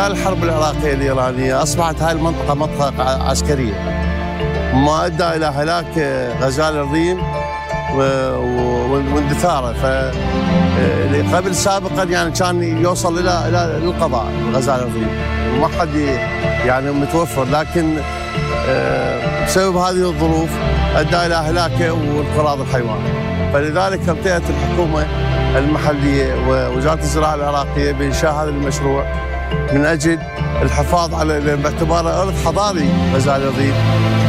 خلال الحرب العراقية الإيرانية أصبحت هاي المنطقة منطقة عسكرية، ما أدى إلى هلاك غزال الريم واندثاره. قبل سابقا يعني كان يوصل إلى القضاء غزال الريم، ما حد يعني متوفر، لكن بسبب هذه الظروف أدى إلى هلاكه وانقراض الحيوان. فلذلك التقت الحكومة المحلية ووزارة الزراعة العراقية بإنشاء هذا المشروع من أجل الحفاظ على باعتباره إرث حضاري غزال الريم.